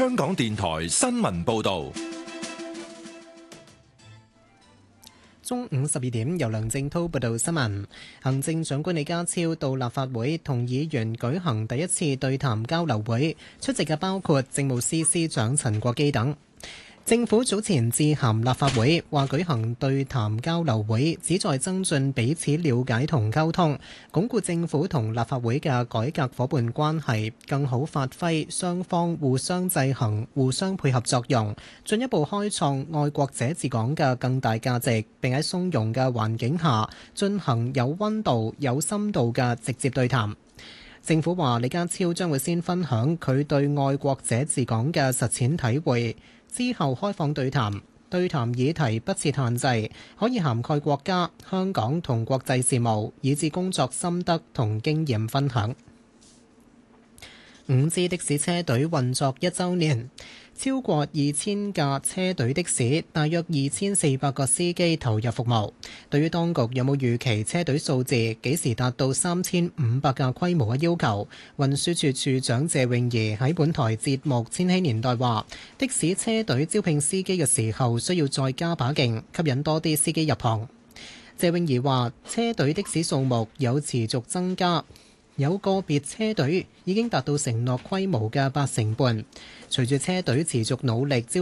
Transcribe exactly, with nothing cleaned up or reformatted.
香港電台新聞報道。 中午十二點，由梁正濤報道新聞。行政長官李家超到立法會同議員舉行第一次對談交流會，出席嘅包括政務司司長陳國基等。政府早前致函立法會，話舉行對談交流會，旨在增進彼此了解同溝通，鞏固政府同立法會嘅改革夥伴關係，更好發揮雙方互相制衡、互相配合作用，進一步開創愛國者治港嘅更大價值，並喺鬆容嘅環境下進行有溫度、有深度嘅直接對談。政府話，李家超將會先分享佢對愛國者治港嘅實踐體會，之後開放對談，對談議題不設限制，可以涵蓋國家、香港同國際事務，以至工作心得同經驗分享。五支的士車隊運作一週年，超過二千架車隊的士，大約二千四百個司機投入服務。對於當局有冇預期車隊數字幾時達到三千五百架規模嘅要求，運輸署署長謝永儀喺本台節目《千禧年代》話：的士車隊招聘司機嘅時候需要再加把勁，吸引多啲司機入行。謝永儀話：車隊的士數目有持續增加。有個別車隊已經達到承諾規模嘅八成半。隨住車隊持續努力招